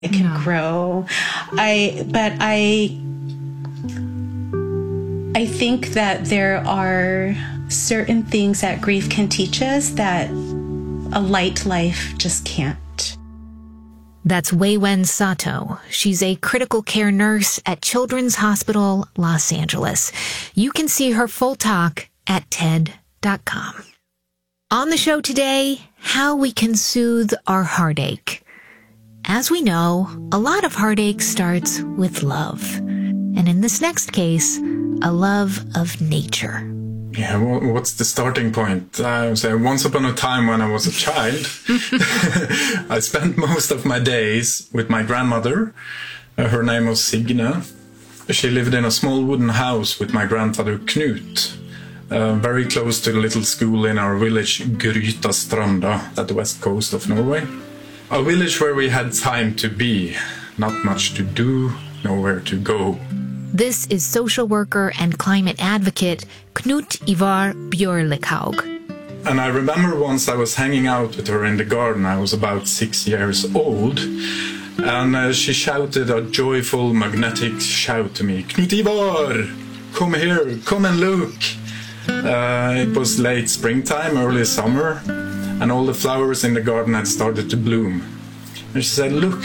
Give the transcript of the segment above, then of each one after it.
It can grow. I think that there are certain things that grief can teach us that a light life just can't. That's Wei-Wen Sato. She's a critical care nurse at Children's Hospital, Los Angeles. You can see her full talk at TED.com. On the show today, how we can soothe our heartache. As we know, a lot of heartache starts with love. And in this next case, a love of nature. Yeah, what's the starting point? I would say once upon a time when I was a child, I spent most of my days with my grandmother. Her name was Signe. She lived in a small wooden house with my grandfather Knut, very close to the little school in our village Grytastranda at the west coast of Norway. A village where we had time to be, not much to do, nowhere to go. This is social worker and climate advocate Knut Ivar Bjørlekhaug. And I remember once I was hanging out with her in the garden. I was about 6 years old. And she shouted a joyful, magnetic shout to me. Knut Ivar, come here, come and look. It was late springtime, early summer. And all the flowers in the garden had started to bloom. And she said, look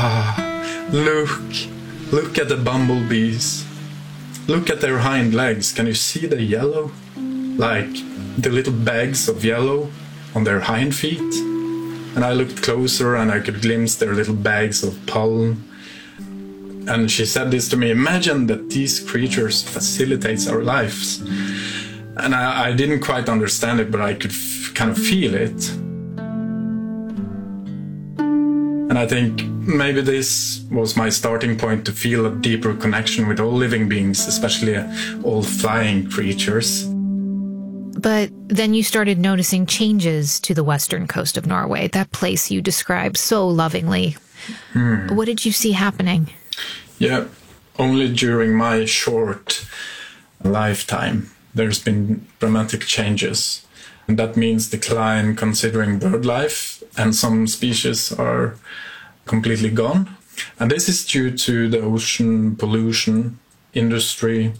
at the bumblebees. Look at their hind legs. Can you see the yellow? Like the little bags of yellow on their hind feet? And I looked closer and I could glimpse their little bags of pollen. And she said this to me, imagine that these creatures facilitates our lives. And I didn't quite understand it, but I could kind of feel it. And I think maybe this was my starting point to feel a deeper connection with all living beings, especially all flying creatures. But then you started noticing changes to the western coast of Norway, that place you described so lovingly. What did you see happening? Yeah, only during my short lifetime, there's been dramatic changes. And that means decline considering bird life, and some species are completely gone. And this is due to the ocean pollution, industry,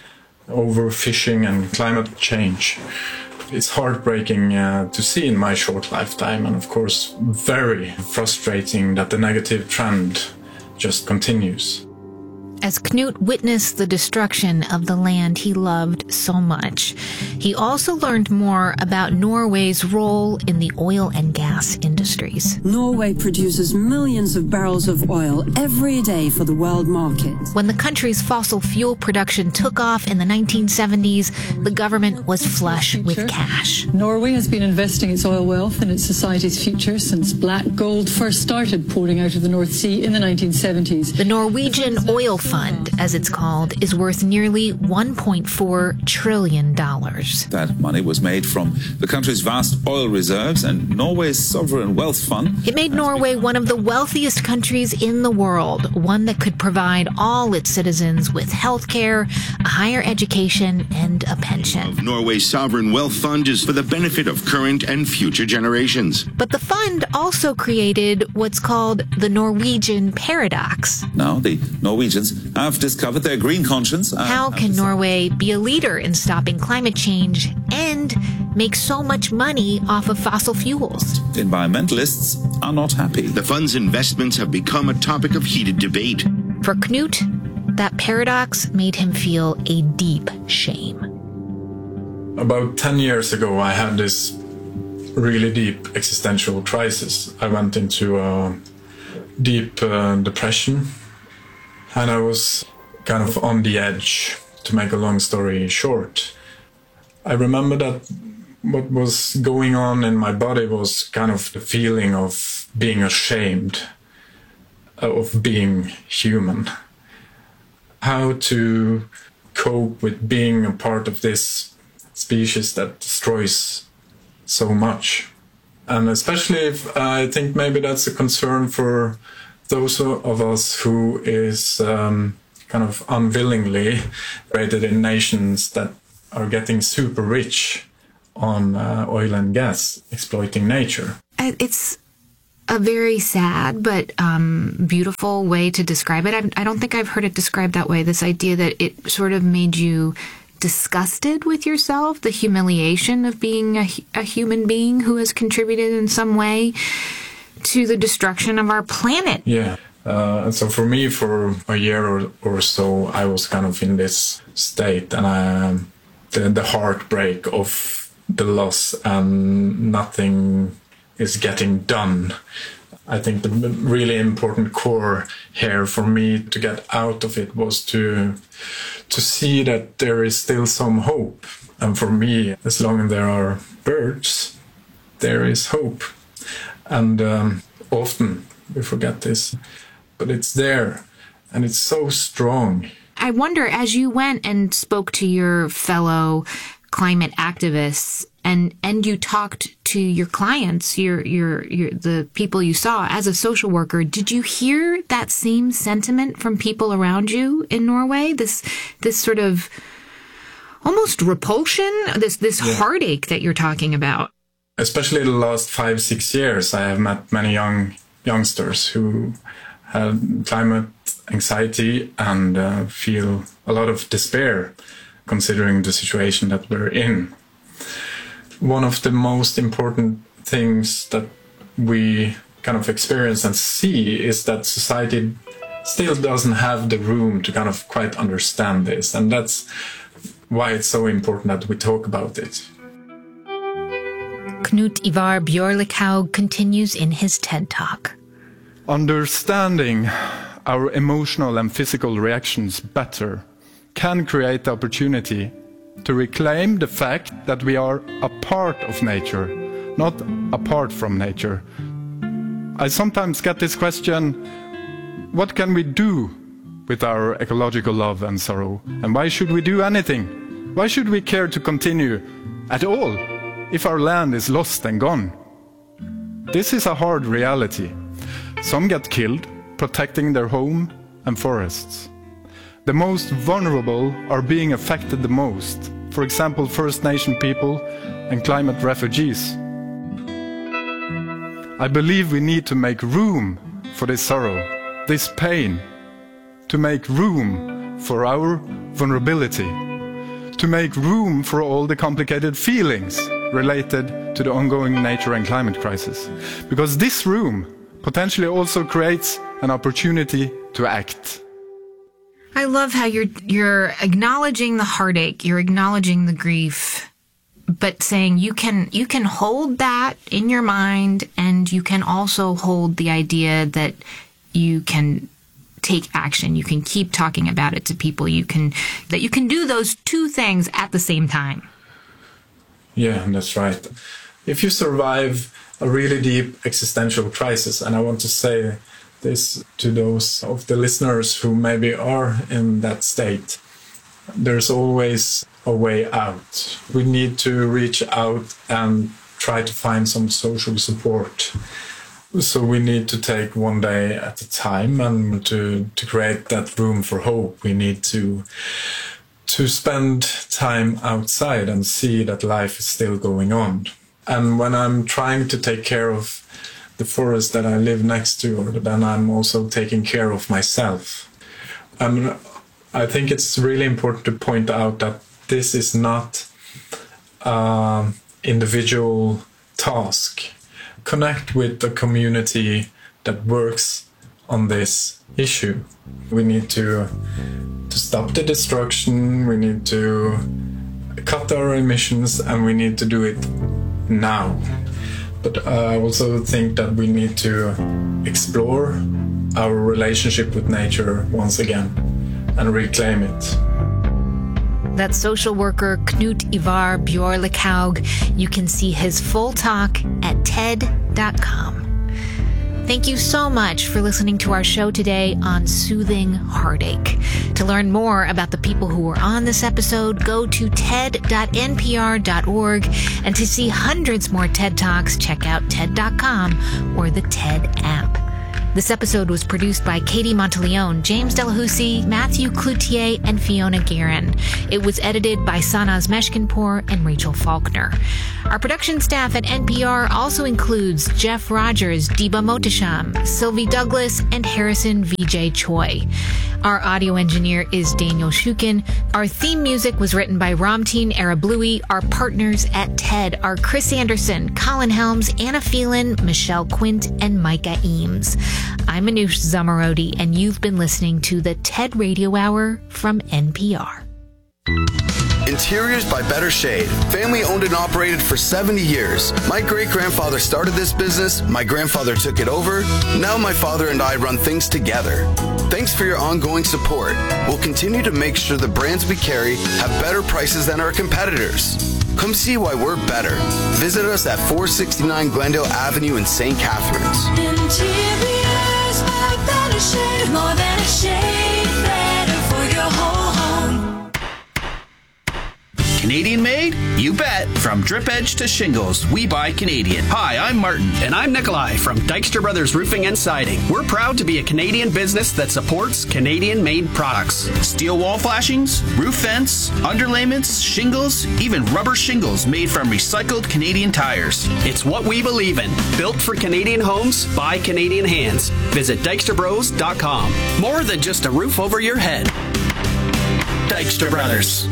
overfishing and climate change. It's heartbreaking to see in my short lifetime, and of course very frustrating that the negative trend just continues. As Knut witnessed the destruction of the land he loved so much, he also learned more about Norway's role in the oil and gas industries. Norway produces millions of barrels of oil every day for the world market. When the country's fossil fuel production took off in the 1970s, the government was flush with cash. Norway has been investing its oil wealth in its society's future since black gold first started pouring out of the North Sea in the 1970s. The Norwegian Oil Fund, as it's called, is worth nearly $1.4 trillion. That money was made from the country's vast oil reserves and Norway's sovereign wealth fund. It made Norway one of the wealthiest countries in the world, one that could provide all its citizens with health care, a higher education, and a pension. Norway's sovereign wealth fund is for the benefit of current and future generations. But the fund also created what's called the Norwegian paradox. Now the Norwegians have discovered their green conscience. How can Norway be a leader in stopping climate change and make so much money off of fossil fuels? Environmentalists are not happy. The fund's investments have become a topic of heated debate. For Knut, that paradox made him feel a deep shame. About 10 years ago, I had this really deep existential crisis. I went into a deep depression. And I was kind of on the edge, to make a long story short. I remember that what was going on in my body was kind of the feeling of being ashamed of being human. How to cope with being a part of this species that destroys so much. And especially if I think maybe that's a concern for those of us who is kind of unwillingly rated in nations that are getting super rich on oil and gas, exploiting nature. It's a very sad but beautiful way to describe it. I don't think I've heard it described that way, this idea that it sort of made you disgusted with yourself, the humiliation of being a human being who has contributed in some way to the destruction of our planet. Yeah. And so for me, for a year or so, I was kind of in this state, and the heartbreak of the loss, and nothing is getting done. I think the really important core here for me to get out of it was to see that there is still some hope. And for me, as long as there are birds, there is hope. And often we forget this, but it's there, and it's so strong. I wonder, as you went and spoke to your fellow climate activists, and you talked to your clients, the people you saw as a social worker, did you hear that same sentiment from people around you in Norway? This sort of almost repulsion, this heartache that you're talking about. Especially the last 5-6 years, I have met many youngsters who have climate anxiety and feel a lot of despair considering the situation that we're in. One of the most important things that we kind of experience and see is that society still doesn't have the room to kind of quite understand this. And that's why it's so important that we talk about it. Knut Ivar Bjørlekhaug continues in his TED Talk. Understanding our emotional and physical reactions better can create the opportunity to reclaim the fact that we are a part of nature, not apart from nature. I sometimes get this question, what can we do with our ecological love and sorrow? And why should we do anything? Why should we care to continue at all if our land is lost and gone? This is a hard reality. Some get killed protecting their home and forests. The most vulnerable are being affected the most. For example, First Nation people and climate refugees. I believe we need to make room for this sorrow, this pain, to make room for our vulnerability, to make room for all the complicated feelings related to the ongoing nature and climate crisis. Because this room potentially also creates an opportunity to act. I love how you're acknowledging the heartache, you're acknowledging the grief, but saying you can hold that in your mind, and you can also hold the idea that you can take action. You can keep talking about it to people. That you can do those two things at the same time. Yeah, that's right. If you survive a really deep existential crisis, and I want to say this to those of the listeners who maybe are in that state, there's always a way out. We need to reach out and try to find some social support. So we need to take one day at a time, and to create that room for hope, we need to spend time outside and see that life is still going on. And when I'm trying to take care of the forest that I live next to, then I'm also taking care of myself. And I think it's really important to point out that this is not an individual task. Connect with the community that works on this issue. We need to stop the destruction, we need to cut our emissions, and we need to do it now. But I also think that we need to explore our relationship with nature once again and reclaim it. That's social worker Knut Ivar Bjørlekhaug. You can see his full talk at TED.com. Thank you so much for listening to our show today on Soothing Heartache. To learn more about the people who were on this episode, go to ted.npr.org. And to see hundreds more TED Talks, check out TED.com or the TED app. This episode was produced by Katie Monteleone, James Delahousie, Matthew Cloutier, and Fiona Guerin. It was edited by Sanaz Meshkinpour and Rachel Faulkner. Our production staff at NPR also includes Jeff Rogers, Deba Motisham, Sylvie Douglas, and Harrison Vijay Choi. Our audio engineer is Daniel Shukin. Our theme music was written by Ramteen Arablouei. Our partners at TED are Chris Anderson, Colin Helms, Anna Phelan, Michelle Quint, and Micah Eames. I'm Anoush Zomorodi, and you've been listening to the TED Radio Hour from NPR. Interiors by Better Shade. Family owned and operated for 70 years. My great-grandfather started this business. My grandfather took it over. Now my father and I run things together. Thanks for your ongoing support. We'll continue to make sure the brands we carry have better prices than our competitors. Come see why we're better. Visit us at 469 Glendale Avenue in St. Catharines. Interiors by Better Shade. More than a shade, better for your whole home. Canadian made? You bet. From drip edge to shingles, we buy Canadian. Hi, I'm Martin. And I'm Nikolai from Dykstra Brothers Roofing and Siding. We're proud to be a Canadian business that supports Canadian-made products. Steel wall flashings, roof vents, underlayments, shingles, even rubber shingles made from recycled Canadian tires. It's what we believe in. Built for Canadian homes by Canadian hands. Visit DykstraBros.com. More than just a roof over your head. Dykstra Brothers.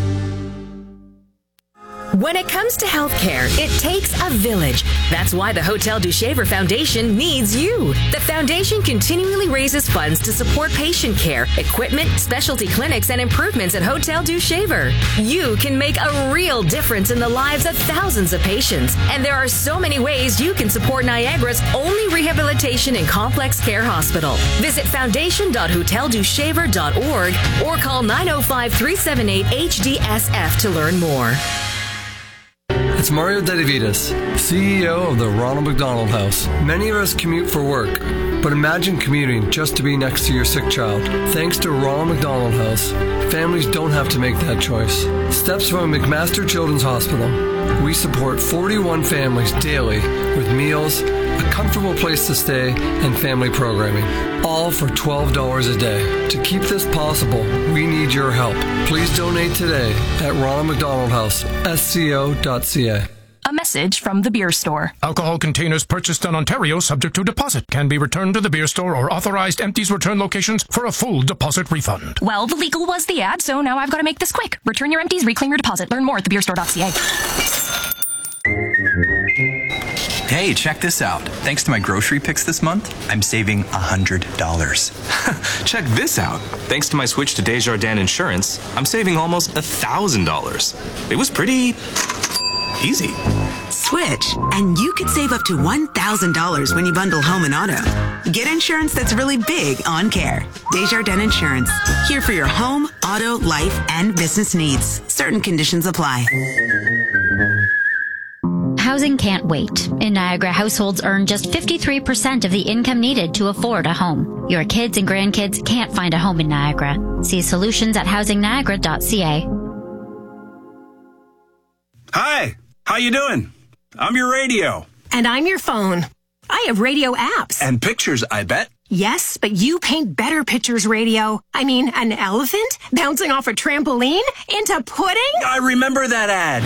When it comes to healthcare, it takes a village. That's why the Hotel du Shaver Foundation needs you. The foundation continually raises funds to support patient care, equipment, specialty clinics, and improvements at Hotel du Shaver. You can make a real difference in the lives of thousands of patients. And there are so many ways you can support Niagara's only rehabilitation and complex care hospital. Visit foundation.hoteldushaver.org or call 905-378-HDSF to learn more. It's Mario Dedivitas, CEO of the Ronald McDonald House. Many of us commute for work, but imagine commuting just to be next to your sick child. Thanks to Ronald McDonald House, families don't have to make that choice. Steps from McMaster Children's Hospital. We support 41 families daily with meals, a comfortable place to stay, and family programming, all for $12 a day. To keep this possible, we need your help. Please donate today at Ronald McDonald House, sco.ca. A message from the beer store. Alcohol containers purchased in Ontario subject to deposit can be returned to the beer store or authorized empties return locations for a full deposit refund. Well, the legal was the ad, so now I've got to make this quick. Return your empties, reclaim your deposit. Learn more at thebeerstore.ca. Hey, check this out. Thanks to my grocery picks this month, I'm saving $100. Check this out. Thanks to my switch to Desjardins Insurance, I'm saving almost $1,000. It was pretty easy. Switch, and you could save up to $1,000 when you bundle home and auto. Get insurance that's really big on care. Desjardins Insurance. Here for your home, auto, life, and business needs. Certain conditions apply. Housing can't wait. In Niagara, households earn just 53% of the income needed to afford a home. Your kids and grandkids can't find a home in Niagara. See solutions at housingniagara.ca. Hi, how you doing? I'm your radio. And I'm your phone. I have radio apps. And pictures, I bet. Yes, but you paint better pictures, radio. I mean, an elephant bouncing off a trampoline into pudding? I remember that ad.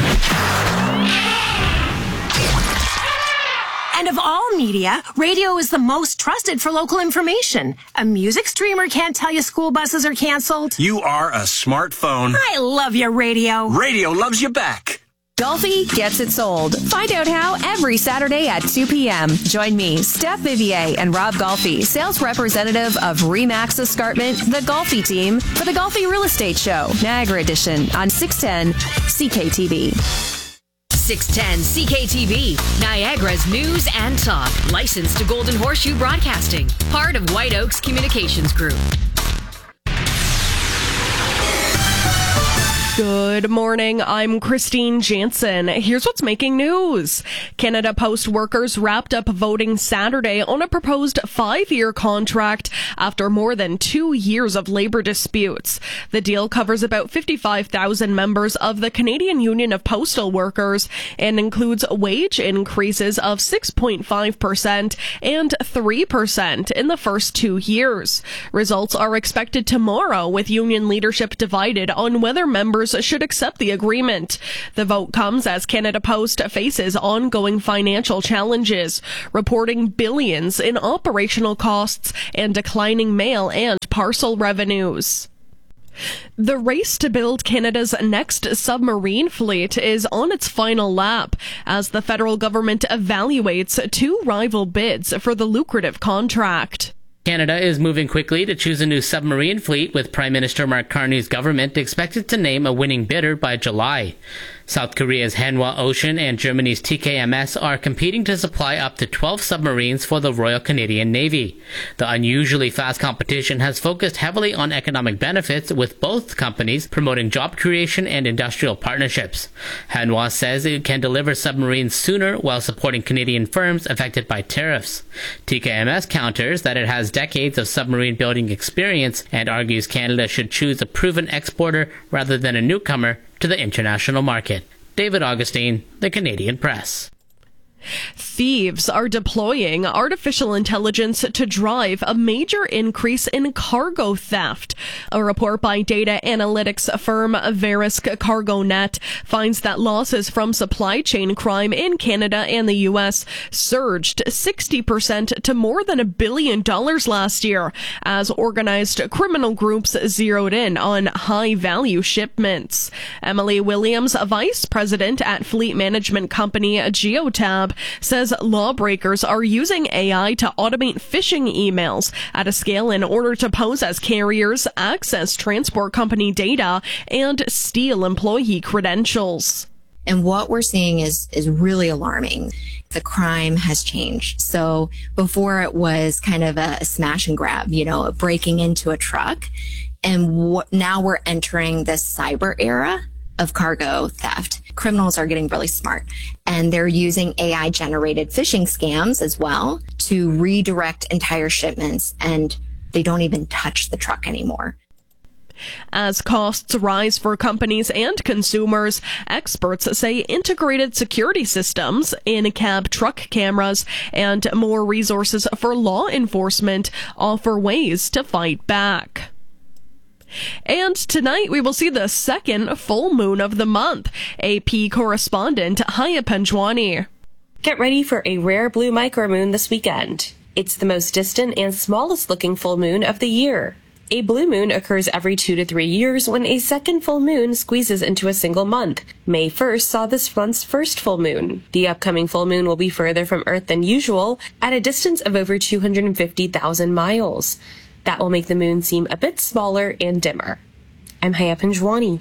And of all media, radio is the most trusted for local information. A music streamer can't tell you school buses are canceled. You are a smartphone. I love your radio. Radio loves you back. Golfi gets it sold. Find out how every Saturday at 2 p.m. Join me, Steph Vivier, and Rob Golfi, sales representative of Remax Escarpment, the Golfi team, for the Golfi Real Estate Show, Niagara Edition, on 610 CKTV. 610 CKTV, Niagara's news and talk. Licensed to Golden Horseshoe Broadcasting. Part of White Oaks Communications Group. Good morning, I'm Christine Jansen. Here's what's making news. Canada Post workers wrapped up voting Saturday on a proposed 5-year contract after more than 2 years of labor disputes. The deal covers about 55,000 members of the Canadian Union of Postal Workers and includes wage increases of 6.5% and 3% in the first 2 years. Results are expected tomorrow, with union leadership divided on whether members should accept the agreement. The vote comes as Canada Post faces ongoing financial challenges, reporting billions in operational costs and declining mail and parcel revenues. The race to build Canada's next submarine fleet is on its final lap as the federal government evaluates 2 rival bids for the lucrative contract. Canada is moving quickly to choose a new submarine fleet, with Prime Minister Mark Carney's government expected to name a winning bidder by July. South Korea's Hanwha Ocean and Germany's TKMS are competing to supply up to 12 submarines for the Royal Canadian Navy. The unusually fast competition has focused heavily on economic benefits, with both companies promoting job creation and industrial partnerships. Hanwha says it can deliver submarines sooner while supporting Canadian firms affected by tariffs. TKMS counters that it has decades of submarine building experience and argues Canada should choose a proven exporter rather than a newcomer to the international market. David Augustine, The Canadian Press. Thieves are deploying artificial intelligence to drive a major increase in cargo theft. A report by data analytics firm Verisk CargoNet finds that losses from supply chain crime in Canada and the U.S. surged 60% to more than $1 billion last year, as organized criminal groups zeroed in on high-value shipments. Emily Williams, vice president at fleet management company Geotab, says lawbreakers are using AI to automate phishing emails at a scale in order to pose as carriers, access transport company data, and steal employee credentials. And what we're seeing is really alarming. The crime has changed. So before it was kind of a smash and grab, breaking into a truck. And now we're entering this cyber era of cargo theft. Criminals are getting really smart, and they're using AI-generated phishing scams as well to redirect entire shipments, and they don't even touch the truck anymore. As costs rise for companies and consumers, experts say integrated security systems, in-cab truck cameras, and more resources for law enforcement offer ways to fight back. And tonight we will see the second full moon of the month. AP correspondent Haya Panjwani. Get ready for a rare blue micromoon this weekend. It's the most distant and smallest looking full moon of the year. A blue moon occurs every 2 to 3 years when a second full moon squeezes into a single month. May 1st saw this month's first full moon. The upcoming full moon will be further from Earth than usual, at a distance of over 250,000 miles. That will make the moon seem a bit smaller and dimmer. I'm Haya Panjwani.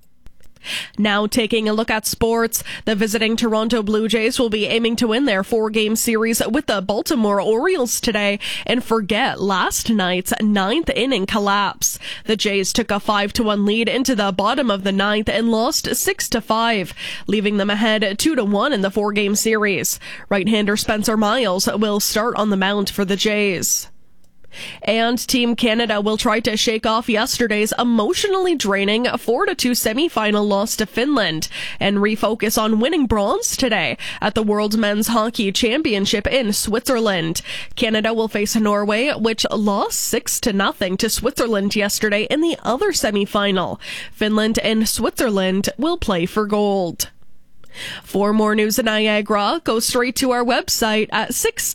Now taking a look at sports, the visiting Toronto Blue Jays will be aiming to win their 4-game series with the Baltimore Orioles today and forget last night's 9th inning collapse. The Jays took a 5-1 lead into the bottom of the 9th and lost 6-5, leaving them ahead 2-1 in the 4-game series. Right-hander Spencer Miles will start on the mound for the Jays. And Team Canada will try to shake off yesterday's emotionally draining 4-2 semifinal loss to Finland and refocus on winning bronze today at the World Men's Hockey Championship in Switzerland. Canada will face Norway, which lost 6-0 to Switzerland yesterday in the other semifinal. Finland and Switzerland will play for gold. For more news in Niagara, go straight to our website at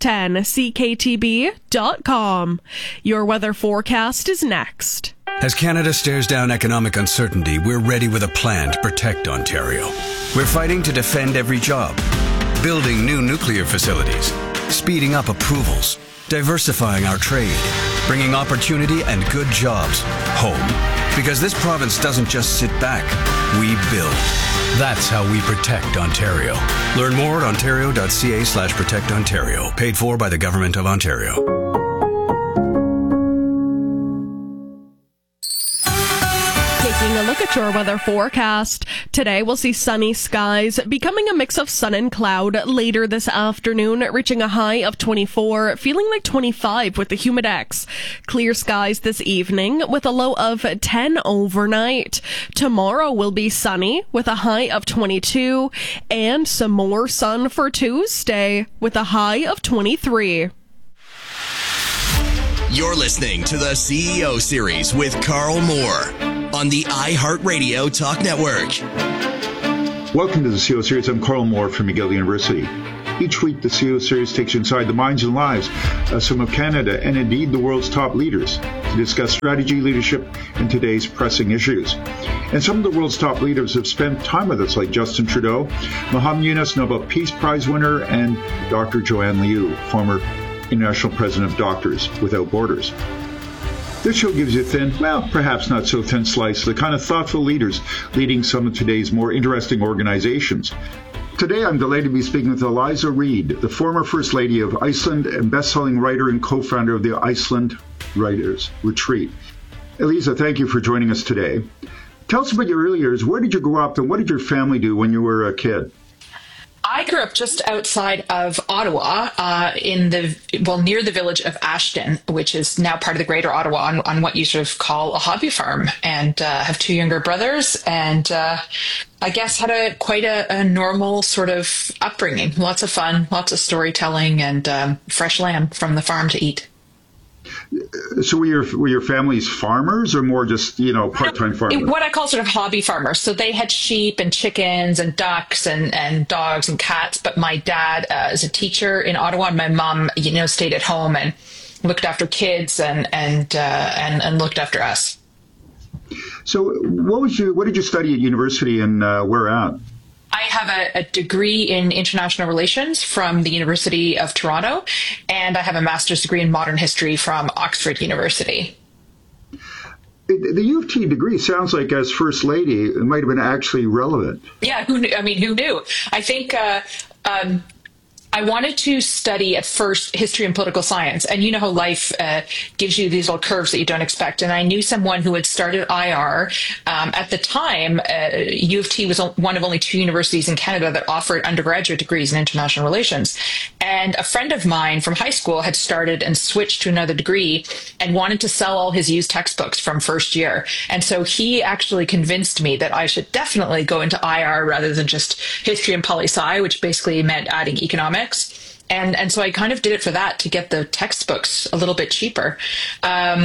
610cktb.com. Your weather forecast is next. As Canada stares down economic uncertainty, we're ready with a plan to protect Ontario. We're fighting to defend every job, building new nuclear facilities, speeding up approvals, diversifying our trade, bringing opportunity and good jobs home. Because this province doesn't just sit back, we build. That's how we protect Ontario. Learn more at ontario.ca/protectontario. Paid for by the Government of Ontario. Taking Taking a look at your weather forecast. Today we'll see sunny skies, becoming a mix of sun and cloud later this afternoon, reaching a high of 24, feeling like 25 with the humidex. Clear skies this evening with a low of 10 overnight. Tomorrow will be sunny with a high of 22 and some more sun for Tuesday with a high of 23. You're listening to the CEO Series with Carl Moore on the iHeartRadio Talk Network. Welcome to the CEO Series. I'm Carl Moore from McGill University. Each week, the CEO Series takes you inside the minds and lives of some of Canada and indeed the world's top leaders to discuss strategy, leadership, and today's pressing issues. And some of the world's top leaders have spent time with us, like Justin Trudeau, Mohamed Yunus, Nobel Peace Prize winner, and Dr. Joanne Liu, former International President of Doctors Without Borders. This show gives you a thin, well, perhaps not so thin slice, the kind of thoughtful leaders leading some of today's more interesting organizations. Today, I'm delighted to be speaking with Eliza Reid, the former First Lady of Iceland and best-selling writer and co-founder of the Iceland Writers Retreat. Eliza, thank you for joining us today. Tell us about your early years. Where did you grow up and what did your family do when you were a kid? I grew up just outside of Ottawa, near the village of Ashton, which is now part of the Greater Ottawa, on what you sort of call a hobby farm, and have two younger brothers, and I guess had quite a normal sort of upbringing. Lots of fun, lots of storytelling, and fresh lamb from the farm to eat. So were your families farmers or more just, part-time farmers? What I call sort of hobby farmers. So they had sheep and chickens and ducks and dogs and cats. But my dad is a teacher in Ottawa, and my mom, stayed at home and looked after kids and looked after us. So what did you study at university and where at? I have a degree in international relations from the University of Toronto, and I have a master's degree in modern history from Oxford University. The U of T degree sounds like, as First Lady, it might have been actually relevant. Yeah, who knew? I think I wanted to study at first history and political science, and you know how life gives you these little curves that you don't expect. And I knew someone who had started IR. At the time, U of T was one of only two universities in Canada that offered undergraduate degrees in international relations. And a friend of mine from high school had started and switched to another degree and wanted to sell all his used textbooks from first year. And so he actually convinced me that I should definitely go into IR rather than just history and poli-sci, which basically meant adding economics. And so I kind of did it for that, to get the textbooks a little bit cheaper. But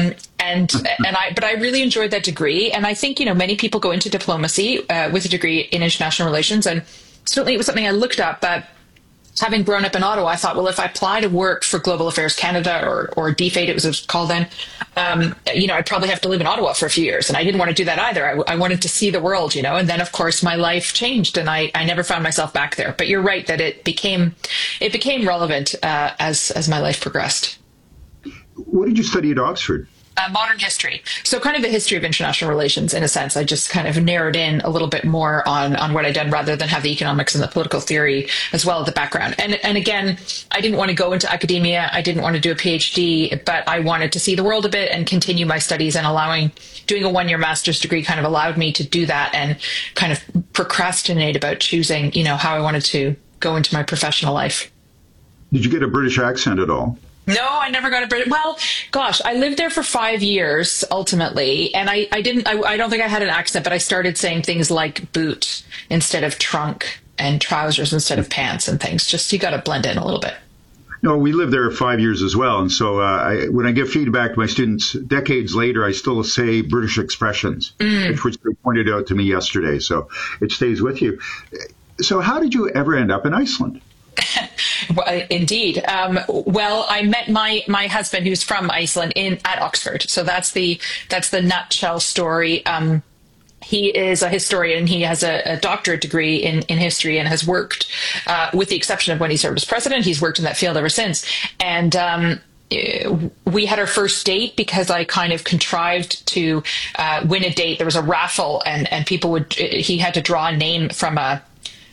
I really enjoyed that degree. And I think, many people go into diplomacy with a degree in international relations. And certainly it was something I looked up. But having grown up in Ottawa, I thought, well, if I apply to work for Global Affairs Canada or DFATE, it was called then, I'd probably have to live in Ottawa for a few years. And I didn't want to do that either. I wanted to see the world, and then, of course, my life changed and I never found myself back there. But you're right that it became relevant as my life progressed. What did you study at Oxford? Modern history. So kind of the history of international relations, in a sense. I just kind of narrowed in a little bit more on what I'd done rather than have the economics and the political theory as well as the background. And again, I didn't want to go into academia. I didn't want to do a PhD, but I wanted to see the world a bit and continue my studies, and doing a one-year master's degree kind of allowed me to do that and kind of procrastinate about choosing, how I wanted to go into my professional life. Did you get a British accent at all? No, I never got a British. Well, gosh, I lived there for 5 years ultimately, and I don't think I had an accent, but I started saying things like boot instead of trunk and trousers instead of pants and things. Just, you got to blend in a little bit. No, we lived there 5 years as well, and so when I give feedback to my students decades later, I still say British expressions, which they pointed out to me yesterday. So it stays with you. So how did you ever end up in Iceland? Well, indeed. Well, I met my husband, who's from Iceland, at Oxford. So that's the nutshell story. He is a historian. He has a doctorate degree in history and has worked, with the exception of when he served as president, he's worked in that field ever since. And we had our first date because I kind of contrived to win a date. There was a raffle, and he had to draw a name from a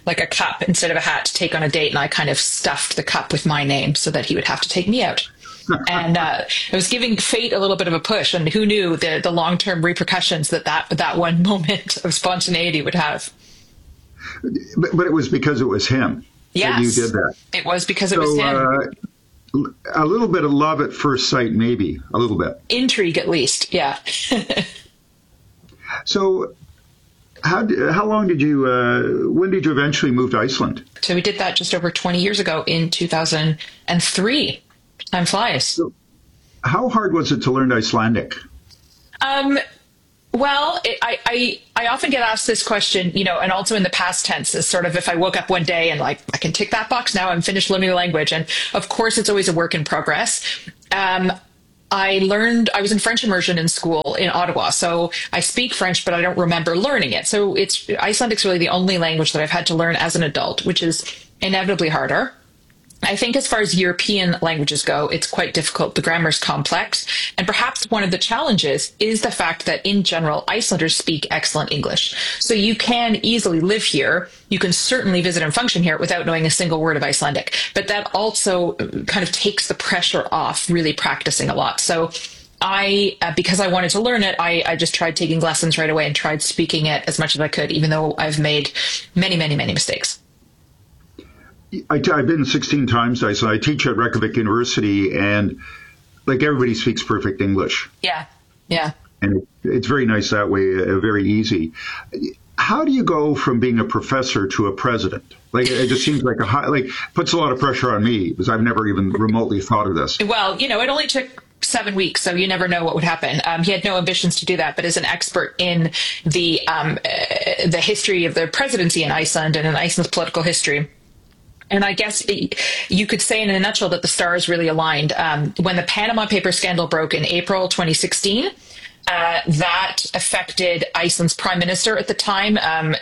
cup instead of a hat to take on a date, and I kind of stuffed the cup with my name so that he would have to take me out. And it was giving fate a little bit of a push. And who knew the long-term repercussions that one moment of spontaneity would have. But it was because it was him. Yes, that you did that. It was because it was him. A little bit of love at first sight, maybe. A little bit. Intrigue, at least, yeah. So how long did you, when did you eventually move to Iceland? So we did that just over 20 years ago in 2003. Time flies. So how hard was it to learn Icelandic? Well, I often get asked this question, and also in the past tense, is sort of if I woke up one day and I can tick that box now, I'm finished learning the language. And of course, it's always a work in progress. I was in French immersion in school in Ottawa, so I speak French, but I don't remember learning it. So Icelandic's really the only language that I've had to learn as an adult, which is inevitably harder. I think as far as European languages go, it's quite difficult. The grammar is complex. And perhaps one of the challenges is the fact that in general, Icelanders speak excellent English. So you can easily live here. You can certainly visit and function here without knowing a single word of Icelandic. But that also kind of takes the pressure off really practicing a lot. So because I wanted to learn it, I just tried taking lessons right away and tried speaking it as much as I could, even though I've made many, many, many mistakes. I've been 16 times to Iceland. I teach at Reykjavik University, and everybody speaks perfect English. Yeah. And it's very nice that way, very easy. How do you go from being a professor to a president? It just seems like puts a lot of pressure on me because I've never even remotely thought of this. Well, it only took 7 weeks, so you never know what would happen. He had no ambitions to do that, but as an expert in the history of the presidency in Iceland and in Iceland's political history, and I guess you could say in a nutshell that the stars really aligned. When the Panama Papers scandal broke in April 2016, that affected Iceland's prime minister at the time,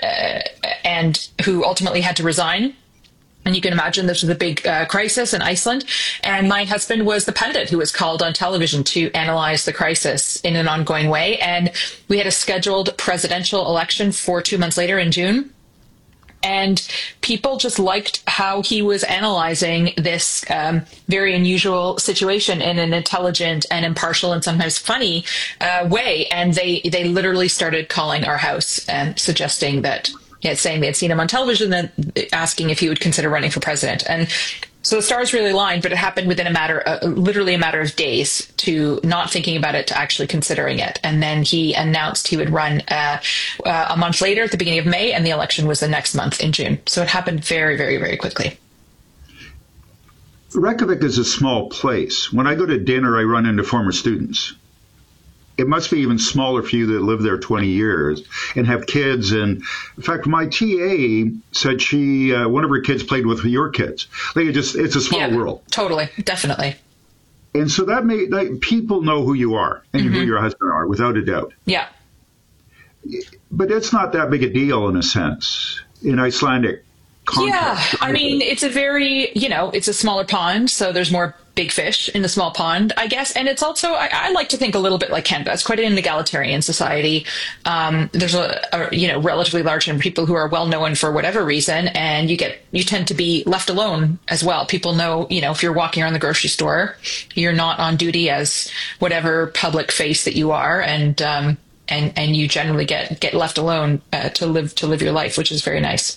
and who ultimately had to resign. And you can imagine this was a big crisis in Iceland. And my husband was the pundit who was called on television to analyze the crisis in an ongoing way. And we had a scheduled presidential election for 2 months later in June. And people just liked how he was analyzing this very unusual situation in an intelligent and impartial and sometimes funny way. And they literally started calling our house and suggesting that, saying they had seen him on television and asking if he would consider running for president. And so the stars really aligned, but it happened within literally a matter of days, to not thinking about it to actually considering it. And then he announced he would run a month later at the beginning of May, and the election was the next month in June. So it happened very, very, very quickly. Reykjavik is a small place. When I go to dinner, I run into former students. It must be even smaller for you that live there 20 years and have kids. And in fact, my TA said one of her kids played with your kids. It's a small world. Totally. Definitely. And so that people know who you are and who your husband are, without a doubt. Yeah. But it's not that big a deal in a sense in Icelandic context. Yeah. I mean, it's a very, it's a smaller pond, so there's more big fish in the small pond, I guess. And it's also, I like to think a little bit like Canada. It's quite an egalitarian society. There's a relatively large number of people who are well known for whatever reason, and you tend to be left alone as well. People know, if you're walking around the grocery store, you're not on duty as whatever public face that you are, and you generally get left alone to live your life, which is very nice.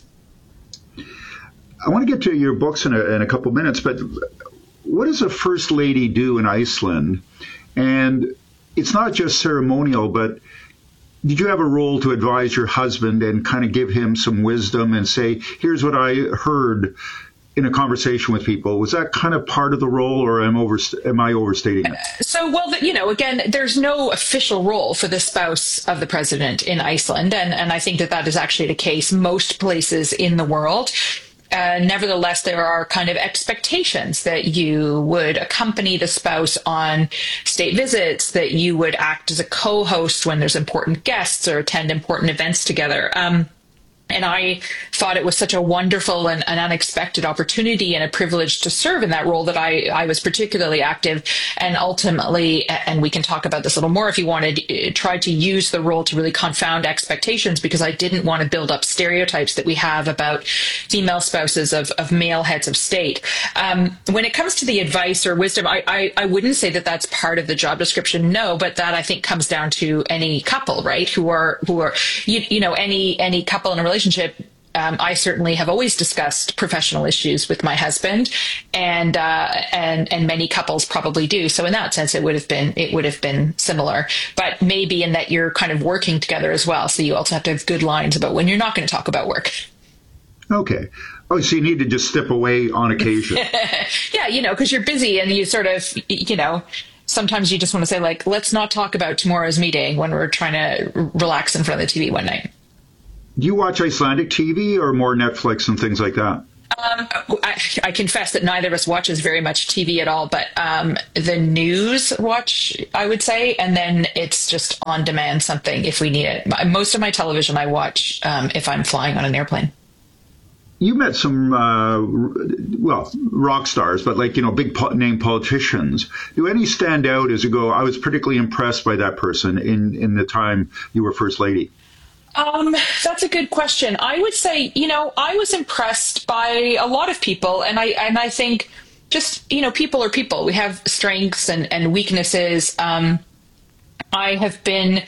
I want to get to your books in a couple minutes, but what does a first lady do in Iceland? And it's not just ceremonial, but did you have a role to advise your husband and kind of give him some wisdom and say, here's what I heard in a conversation with people? Was that kind of part of the role, or am I overstating it? So, well, again, there's no official role for the spouse of the president in Iceland. And I think that is actually the case most places in the world. Nevertheless, there are kind of expectations that you would accompany the spouse on state visits, that you would act as a co-host when there's important guests or attend important events together. And I thought it was such a wonderful and an unexpected opportunity and a privilege to serve in that role that I was particularly active, and ultimately, and we can talk about this a little more if you wanted, tried to use the role to really confound expectations, because I didn't want to build up stereotypes that we have about female spouses of male heads of state. When it comes to the advice or wisdom, I wouldn't say that that's part of the job description, no, but that I think comes down to any couple, right? Who are any couple in a relationship. I certainly have always discussed professional issues with my husband, and many couples probably do. So in that sense, it would have been similar, but maybe in that you're kind of working together as well. So you also have to have good lines about when you're not going to talk about work. Okay. Oh, so you need to just step away on occasion. Yeah, because you're busy and you sort of, sometimes you just want to say, like, let's not talk about tomorrow's meeting when we're trying to relax in front of the TV one night. Do you watch Icelandic TV or more Netflix and things like that? I confess that neither of us watches very much TV at all, but the news watch, I would say, and then it's just on demand something if we need it. Most of my television I watch if I'm flying on an airplane. You met some, rock stars, but big name politicians. Do any stand out as you go, I was particularly impressed by that person in the time you were First Lady? That's a good question. I would say, I was impressed by a lot of people, and I think just, people are people. We have strengths and weaknesses. I have been,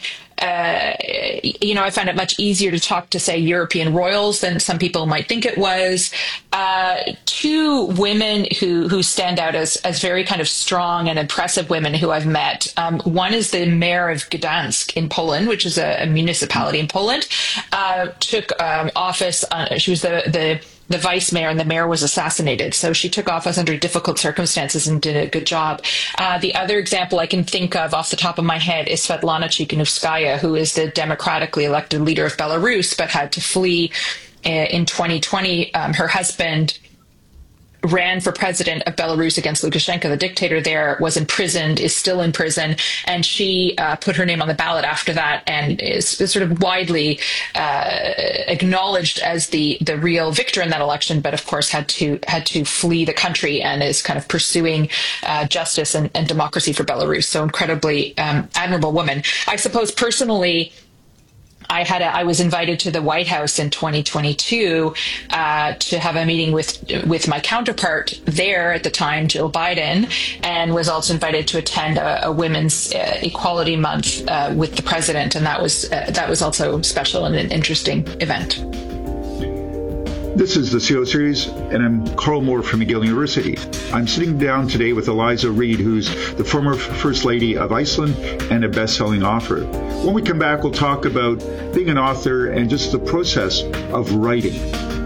I found it much easier to talk to, say, European royals than some people might think it was. Two women who stand out as very kind of strong and impressive women who I've met. One is the mayor of Gdansk in Poland, which is a municipality in Poland. Took office. She was the vice mayor, and the mayor was assassinated. So she took office under difficult circumstances and did a good job. The other example I can think of off the top of my head is Svetlana Tikhanovskaya, who is the democratically elected leader of Belarus, but had to flee in 2020. Her husband ran for president of Belarus against Lukashenko, the dictator there, was imprisoned, is still in prison, and she put her name on the ballot after that, and is sort of widely acknowledged as the real victor in that election, but of course had to flee the country and is kind of pursuing justice and democracy for Belarus. So incredibly admirable woman. I suppose personally, I was invited to the White House in 2022 to have a meeting with my counterpart there at the time, Jill Biden, and was also invited to attend a Women's Equality Month with the president, and that was also special and an interesting event. This is the CO Series, and I'm Carl Moore from McGill University. I'm sitting down today with Eliza Reid, who's the former First Lady of Iceland and a best-selling author. When we come back, we'll talk about being an author and just the process of writing.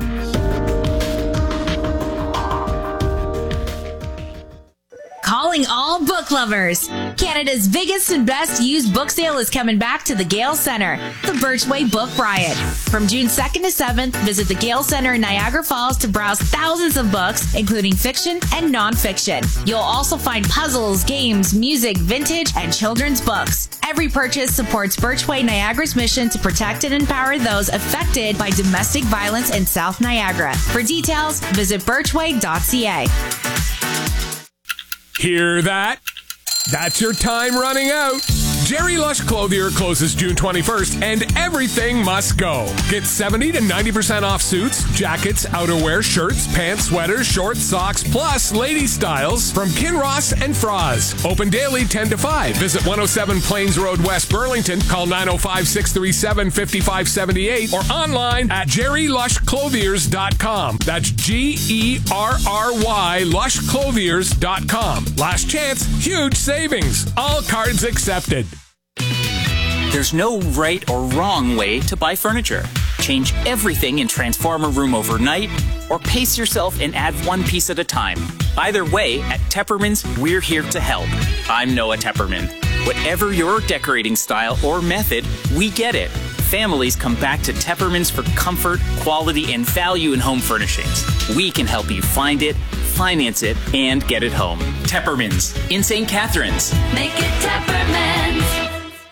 Calling all book lovers. Canada's biggest and best used book sale is coming back to the Gale Centre, the Birchway Book Riot. From June 2nd to 7th, visit the Gale Centre in Niagara Falls to browse thousands of books, including fiction and nonfiction. You'll also find puzzles, games, music, vintage, and children's books. Every purchase supports Birchway Niagara's mission to protect and empower those affected by domestic violence in South Niagara. For details, visit birchway.ca. Hear that? That's your time running out. Jerry Lush Clothier closes June 21st, and everything must go. Get 70 to 90% off suits, jackets, outerwear, shirts, pants, sweaters, shorts, socks, plus lady styles from Kinross and Froz. Open daily 10 to 5. Visit 107 Plains Road, West Burlington. Call 905-637-5578 or online at jerrylushclothiers.com. That's Gerry lushclothiers.com. Last chance, huge savings. All cards accepted. There's no right or wrong way to buy furniture. Change everything and transform a room overnight, or pace yourself and add one piece at a time. Either way, at Tepperman's, we're here to help. I'm Noah Tepperman. Whatever your decorating style or method, we get it. Families come back to Tepperman's for comfort, quality, and value in home furnishings. We can help you find it, finance it, and get it home. Tepperman's in St. Catharines. Make it Tepperman's.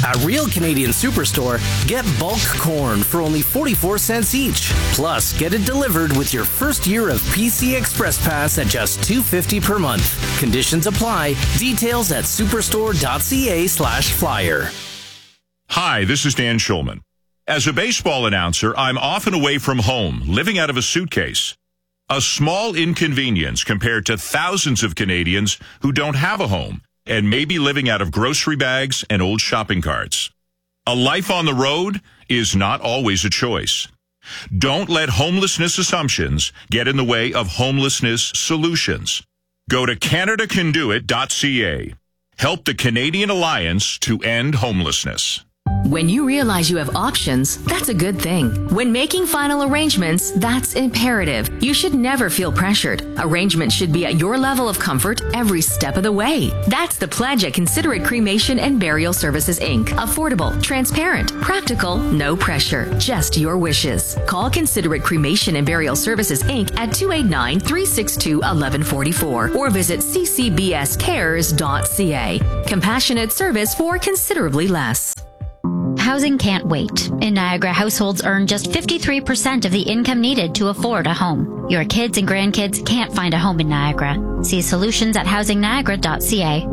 At Real Canadian Superstore, get bulk corn for only 44 cents each. Plus, get it delivered with your first year of PC Express Pass at just $2.50 per month. Conditions apply. Details at superstore.ca/flyer. Hi, this is Dan Schulman. As a baseball announcer, I'm often away from home, living out of a suitcase. A small inconvenience compared to thousands of Canadians who don't have a home and may be living out of grocery bags and old shopping carts. A life on the road is not always a choice. Don't let homelessness assumptions get in the way of homelessness solutions. Go to CanadaCanDoIt.ca. Help the Canadian Alliance to end homelessness. When you realize you have options, that's a good thing. When making final arrangements, that's imperative. You should never feel pressured. Arrangements should be at your level of comfort every step of the way. That's the pledge at Considerate Cremation and Burial Services, Inc. Affordable, transparent, practical, no pressure, just your wishes. Call Considerate Cremation and Burial Services, Inc. at 289-362-1144 or visit ccbscares.ca. Compassionate service for considerably less. Housing can't wait. In Niagara, households earn just 53% of the income needed to afford a home. Your kids and grandkids can't find a home in Niagara. See solutions at housingniagara.ca.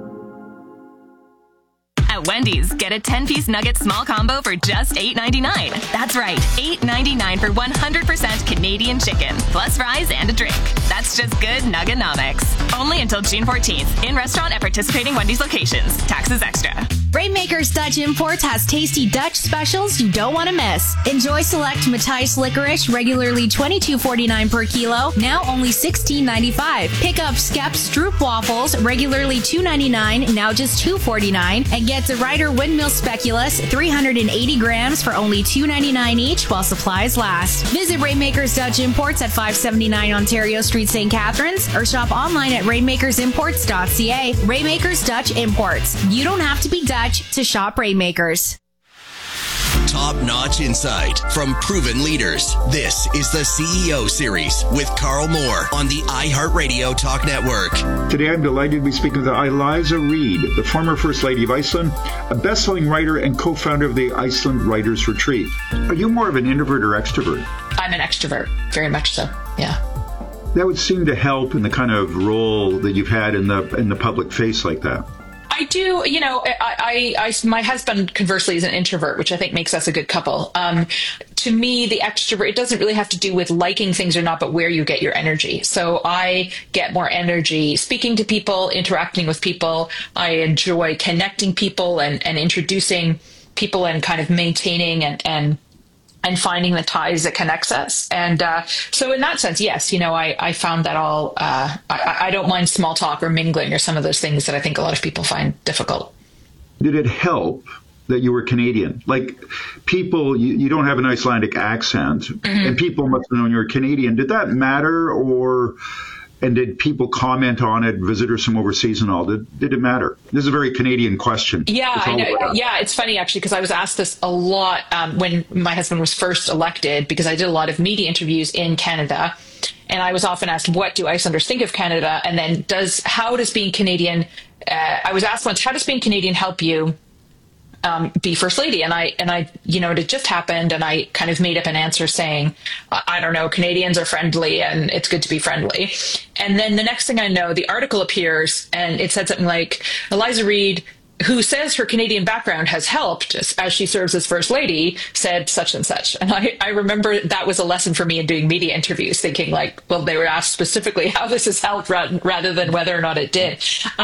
At Wendy's, get a 10-piece nugget small combo for just $8.99. That's right, $8.99 for 100% Canadian chicken, plus fries and a drink. That's just good nuggenomics. Only until June 14th. In restaurant at participating Wendy's locations. Taxes extra. Rainmakers Dutch Imports has tasty Dutch specials you don't want to miss. Enjoy select Matthijs licorice, regularly $22.49 per kilo, now only $16.95. Pick up Skep Stroop waffles, regularly $2.99, now just $2.49, and get the Ryder Windmill Speculoos, 380 grams for only $2.99 each while supplies last. Visit Rainmakers Dutch Imports at 579 Ontario Street, St. Catharines, or shop online at rainmakersimports.ca. Rainmakers Dutch Imports. You don't have to be Dutch to shop Rainmakers. Top-notch insight from proven leaders. This is the CEO Series with Carl Moore on the iHeartRadio Talk Network. Today I'm delighted to be speaking with Eliza Reid, the former First Lady of Iceland, a best-selling writer and co-founder of the Iceland Writers Retreat. Are you more of an introvert or extrovert? I'm an extrovert, very much so, yeah. That would seem to help in the kind of role that you've had in the public face like that. I do, my husband conversely is an introvert, which I think makes us a good couple. To me, the extrovert, it doesn't really have to do with liking things or not, but where you get your energy. So I get more energy speaking to people, interacting with people. I enjoy connecting people and introducing people and kind of maintaining and finding the ties that connects us. And so in that sense, yes, I found that all, I don't mind small talk or mingling or some of those things that I think a lot of people find difficult. Did it help that you were Canadian? Like people, you don't have an Icelandic accent, and people must have known you were Canadian. Did that matter, and did people comment on it, visitors from overseas and all? Did it matter? This is a very Canadian question. Yeah, I know. Yeah, it's funny, actually, because I was asked this a lot when my husband was first elected, because I did a lot of media interviews in Canada. And I was often asked, what do Icelanders think of Canada? And then how does being Canadian, I was asked once, how does being Canadian help you be First Lady? And I, it had just happened, and I kind of made up an answer saying, I don't know, Canadians are friendly and it's good to be friendly. And then the next thing I know, the article appears and it said something like, Eliza Reid, who says her Canadian background has helped as she serves as First Lady, said such and such. And I remember that was a lesson for me in doing media interviews, thinking like, well, they were asked specifically how this has helped rather than whether or not it did.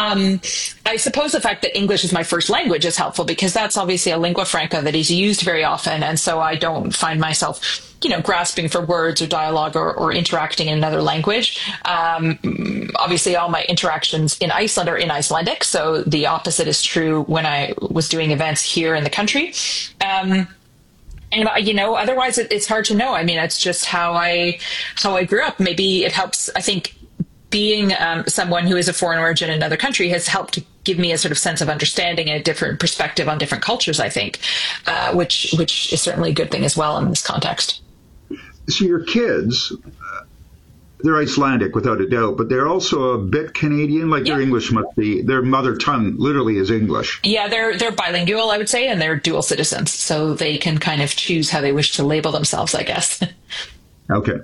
I suppose the fact that English is my first language is helpful, because that's obviously a lingua franca that is used very often. And so I don't find myself grasping for words or dialogue or interacting in another language. Obviously, all my interactions in Iceland are in Icelandic, so the opposite is true when I was doing events here in the country. And otherwise it's hard to know. I mean, it's just how I grew up. Maybe it helps. I think being someone who is of foreign origin in another country has helped to give me a sort of sense of understanding and a different perspective on different cultures, I think, which is certainly a good thing as well in this context. So your kids, they're Icelandic without a doubt, but they're also a bit Canadian. Like their English must be, their mother tongue literally is English. Yeah, they're bilingual, I would say, and they're dual citizens, so they can kind of choose how they wish to label themselves, I guess. Okay.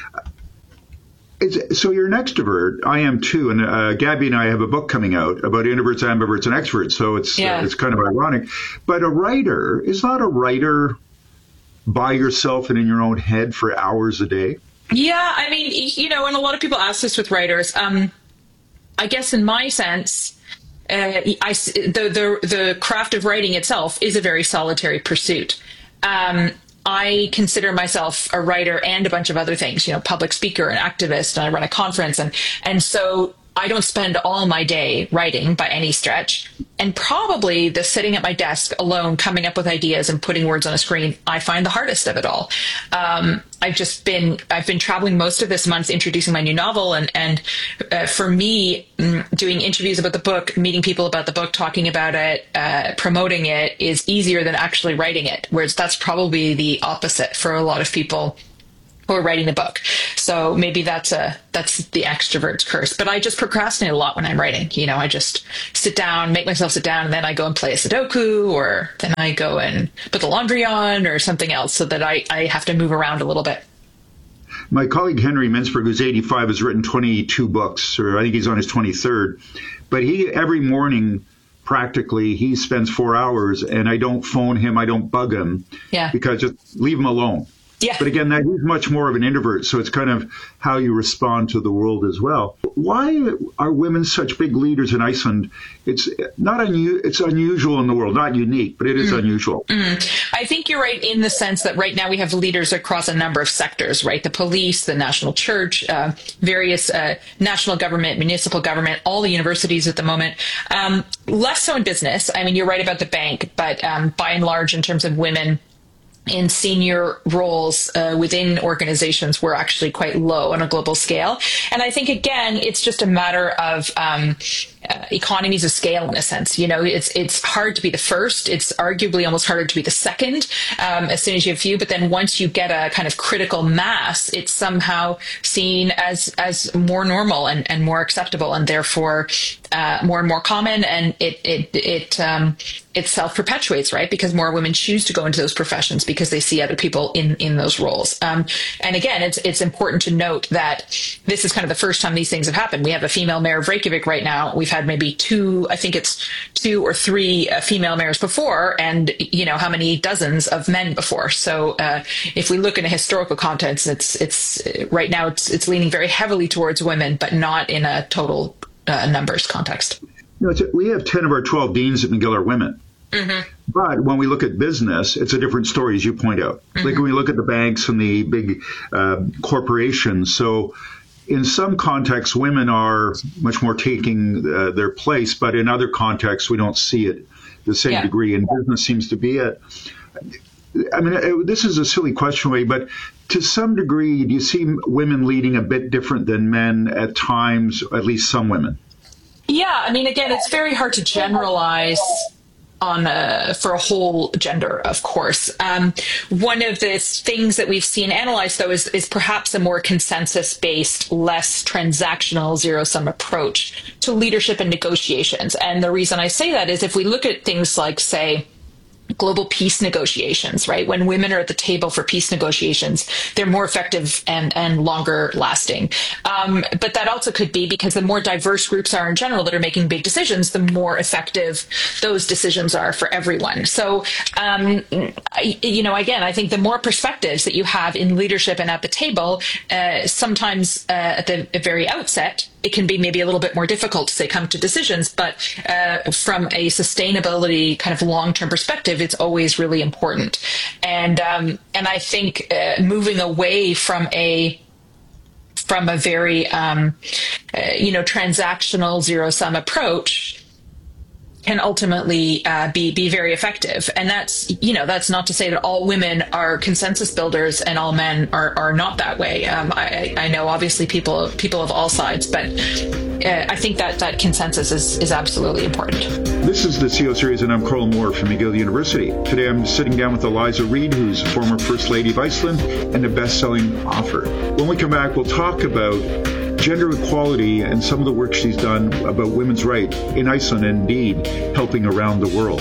So you're an extrovert. I am too, and Gabby and I have a book coming out about introverts, ambiverts, and extroverts. So it's kind of ironic. But a writer is not a writer by yourself and in your own head for hours a day. Yeah, I mean, and a lot of people ask this with writers. I guess in my sense, the craft of writing itself is a very solitary pursuit. I consider myself a writer and a bunch of other things, public speaker, an activist, and I run a conference. And so I don't spend all my day writing by any stretch. And probably the sitting at my desk alone, coming up with ideas and putting words on a screen, I find the hardest of it all. I've been traveling most of this month introducing my new novel. And for me, doing interviews about the book, meeting people about the book, talking about it, promoting it is easier than actually writing it. Whereas that's probably the opposite for a lot of people who are writing the book. So maybe that's the extrovert's curse. But I just procrastinate a lot when I'm writing. I just sit down, make myself sit down, and then I go and play a Sudoku, or then I go and put the laundry on or something else, so that I have to move around a little bit. My colleague Henry Mintzberg, who's 85, has written 22 books, or I think he's on his 23rd. But every morning, practically, he spends 4 hours, and I don't phone him, I don't bug him, because just leave him alone. Yeah. But again, he's much more of an introvert, so it's kind of how you respond to the world as well. Why are women such big leaders in Iceland? It's it's unusual in the world, not unique, but it is unusual. I think you're right in the sense that right now we have leaders across a number of sectors, right? The police, the national church, various national government, municipal government, all the universities at the moment. Less so in business. I mean, you're right about the bank, but by and large, in terms of women in senior roles within organizations, we're actually quite low on a global scale. And I think, again, it's just a matter of economies of scale in a sense. It's hard to be the first. It's arguably almost harder to be the second as soon as you have few. But then once you get a kind of critical mass, it's somehow seen as more normal and more acceptable, and therefore more and more common. And it self-perpetuates, right? Because more women choose to go into those professions because they see other people in those roles. And again, it's important to note that this is kind of the first time these things have happened. We have a female mayor of Reykjavik right now. We've had maybe two or three female mayors before, and how many dozens of men before. So if we look in a historical context, it's right now it's leaning very heavily towards women, but not in a total numbers context. We have 10 of our 12 deans at McGill are women. Mm-hmm. But when we look at business, it's a different story, as you point out. Mm-hmm. Like when we look at the banks and the big corporations. So in some contexts, women are much more taking their place, but in other contexts, we don't see it the same degree. And business seems to be it. I mean, this is a silly question, Ray, but to some degree, do you see women leading a bit different than men at times, at least some women? Yeah, I mean, again, it's very hard to generalize for a whole gender, of course. One of the things that we've seen analyzed, though, is perhaps a more consensus-based, less transactional, zero-sum approach to leadership and negotiations. And the reason I say that is if we look at things like, say, global peace negotiations, right? When women are at the table for peace negotiations, they're more effective and longer lasting. But that also could be because the more diverse groups are in general that are making big decisions, the more effective those decisions are for everyone. So, again, I think the more perspectives that you have in leadership and at the table, sometimes at the very outset, it can be maybe a little bit more difficult to come to decisions, but from a sustainability kind of long-term perspective, it's always really important. And I think moving away from a very transactional zero-sum approach can ultimately be very effective. And that's not to say that all women are consensus builders and all men are not that way. I know obviously people of all sides, but I think that consensus is absolutely important. This is the CEO Series, and I'm Carl Moore from McGill University. Today I'm sitting down with Eliza Reid, who's former First Lady of Iceland and a best-selling author. When we come back, we'll talk about gender equality and some of the work she's done about women's rights in Iceland and indeed helping around the world.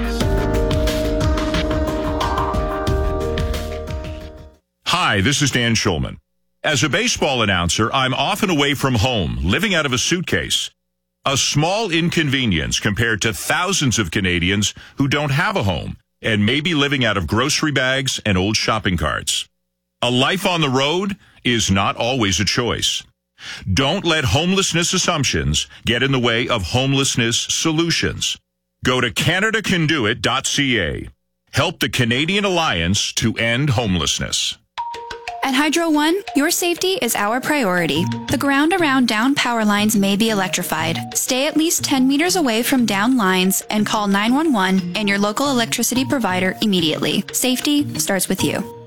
Hi, this is Dan Schulman. As a baseball announcer, I'm often away from home, living out of a suitcase. A small inconvenience compared to thousands of Canadians who don't have a home and may be living out of grocery bags and old shopping carts. A life on the road is not always a choice. Don't let homelessness assumptions get in the way of homelessness solutions. Go to CanadaCanDoIt.ca. Help the Canadian Alliance to end homelessness. At Hydro One, your safety is our priority. The ground around down power lines may be electrified. Stay at least 10 meters away from down lines and call 911 and your local electricity provider immediately. Safety starts with you.